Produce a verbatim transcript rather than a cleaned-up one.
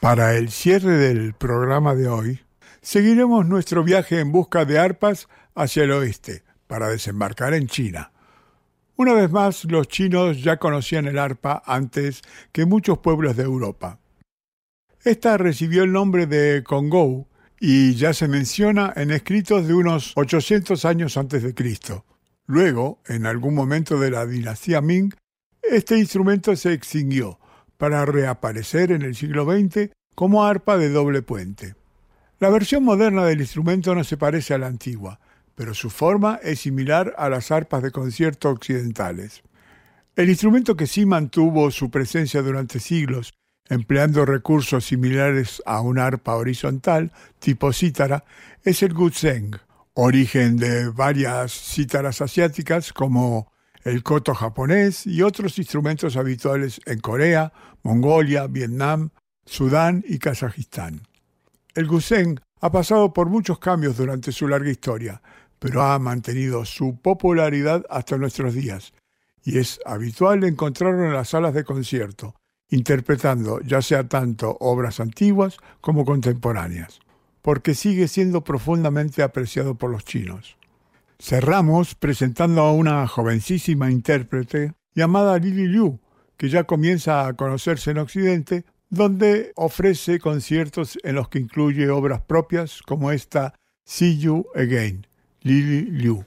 Para el cierre del programa de hoy, seguiremos nuestro viaje en busca de arpas hacia el oeste, para desembarcar en China. Una vez más, los chinos ya conocían el arpa antes que muchos pueblos de Europa. Esta recibió el nombre de congou y ya se menciona en escritos de unos ochocientos años antes de Cristo. Luego, en algún momento de la dinastía Ming, este instrumento se extinguió, para reaparecer en el siglo veinte como arpa de doble puente. La versión moderna del instrumento no se parece a la antigua, pero su forma es similar a las arpas de concierto occidentales. El instrumento que sí mantuvo su presencia durante siglos, empleando recursos similares a una arpa horizontal, tipo cítara, es el guzheng, origen de varias cítaras asiáticas como el koto japonés y otros instrumentos habituales en Corea, Mongolia, Vietnam, Sudán y Kazajistán. El guzheng ha pasado por muchos cambios durante su larga historia, pero ha mantenido su popularidad hasta nuestros días, y es habitual encontrarlo en las salas de concierto, interpretando ya sea tanto obras antiguas como contemporáneas, porque sigue siendo profundamente apreciado por los chinos. Cerramos presentando a una jovencísima intérprete llamada Lili Liu, que ya comienza a conocerse en Occidente, donde ofrece conciertos en los que incluye obras propias como esta See You Again, Lili Liu.